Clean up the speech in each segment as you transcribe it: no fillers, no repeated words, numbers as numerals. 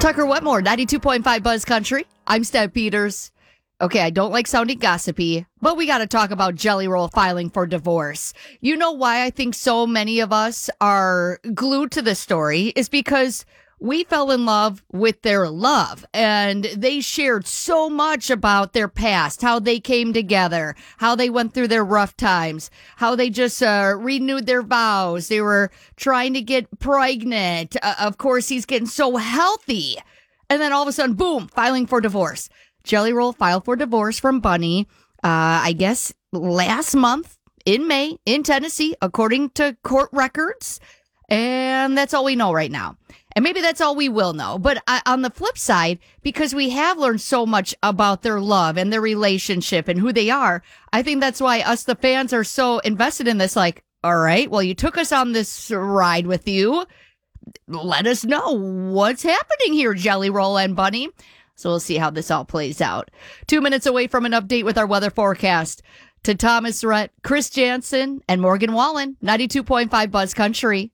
Tucker Wetmore, 92.5 Buzz Country. I'm Steph Peters. Okay, I don't like sounding gossipy, but we got to talk about Jelly Roll filing for divorce. You know why I think so many of us are glued to this story is because we fell in love with their love, and they shared so much about their past, how they came together, how they went through their rough times, how they just renewed their vows. They were trying to get pregnant. Of course, he's getting so healthy. And then all of a sudden, boom, filing for divorce. Jelly Roll filed for divorce from Bunny, I guess, last month in May in Tennessee, according to court records. And that's all we know right now. And maybe that's all we will know. But on the flip side, because we have learned so much about their love and their relationship and who they are, I think that's why us, the fans, are so invested in this. Like, all right, well, you took us on this ride with you. Let us know what's happening here, Jelly Roll and Bunny. So we'll see how this all plays out. 2 minutes away from an update with our weather forecast. To Thomas Rhett, Chris Jansen, and Morgan Wallen, 92.5 Buzz Country.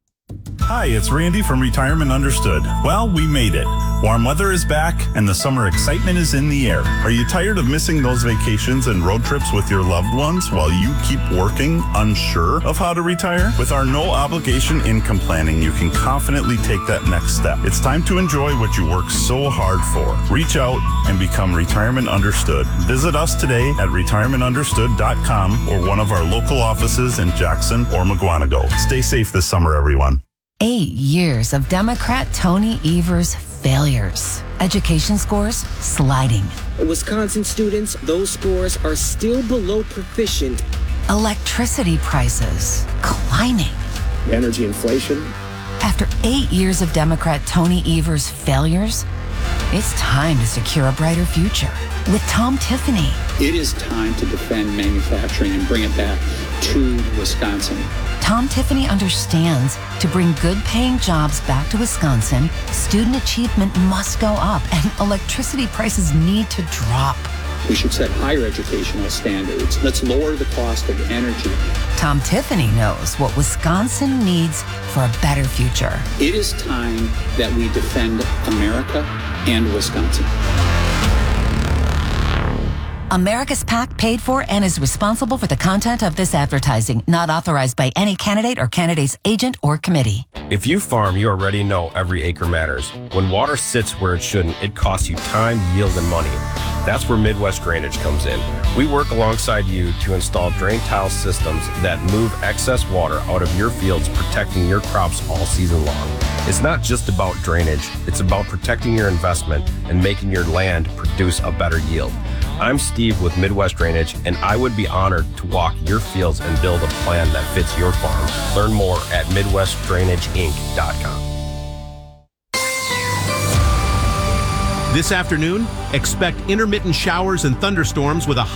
Hi, it's Randy from Retirement Understood. Well, we made it. Warm weather is back, and the summer excitement is in the air. Are you tired of missing those vacations and road trips with your loved ones while you keep working, unsure of how to retire? With our no-obligation income planning, you can confidently take that next step. It's time to enjoy what you work so hard for. Reach out and become Retirement Understood. Visit us today at retirementunderstood.com or one of our local offices in Jackson or Mukwonago. Stay safe this summer, everyone. 8 years of Democrat Tony Evers' failures. Education scores sliding. Wisconsin students, those scores are still below proficient. Electricity prices climbing. Energy inflation. After 8 years of Democrat Tony Evers' failures, it's time to secure a brighter future with Tom Tiffany. It is time to defend manufacturing and bring it back to Wisconsin. Tom Tiffany understands to bring good-paying jobs back to Wisconsin, student achievement must go up and electricity prices need to drop. We should set higher educational standards. Let's lower the cost of energy. Tom Tiffany knows what Wisconsin needs for a better future. It is time that we defend America and Wisconsin. America's PAC paid for and is responsible for the content of this advertising, not authorized by any candidate or candidate's agent or committee. If you farm, you already know every acre matters. When water sits where it shouldn't, it costs you time, yield, and money. That's where Midwest Drainage comes in. We work alongside you to install drain tile systems that move excess water out of your fields, protecting your crops all season long. It's not just about drainage, it's about protecting your investment and making your land produce a better yield. I'm Steve with Midwest Drainage, and I would be honored to walk your fields and build a plan that fits your farm. Learn more at MidwestDrainageInc.com. This afternoon, expect intermittent showers and thunderstorms with a